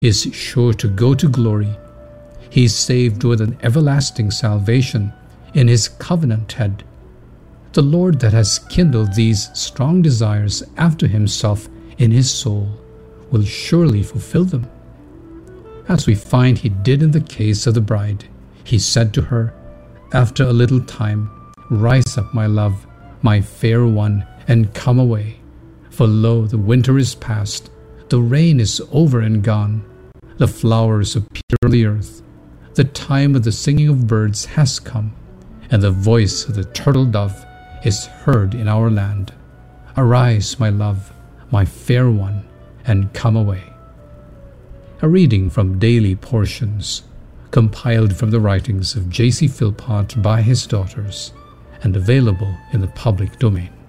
is sure to go to glory. He is saved with an everlasting salvation in his covenant head. The Lord that has kindled these strong desires after himself in his soul will surely fulfill them. As we find he did in the case of the bride, he said to her, after a little time, "Rise up, my love, my fair one, and come away. For lo, the winter is past, the rain is over and gone, the flowers appear on the earth, the time of the singing of birds has come, and the voice of the turtle dove is heard in our land. Arise, my love, my fair one, and come away." A reading from Daily Portions, compiled from the writings of J.C. Philpott by his daughters, and available in the public domain.